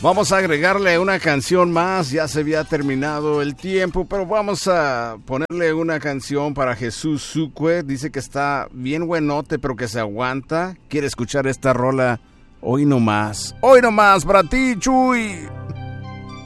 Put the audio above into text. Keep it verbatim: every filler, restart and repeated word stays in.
Vamos a agregarle una canción más, ya se había terminado el tiempo, pero vamos a ponerle una canción para Jesús Sucue. Dice que está bien buenote, pero que se aguanta. Quiere escuchar esta rola hoy nomás. Hoy nomás para ti, Chuy.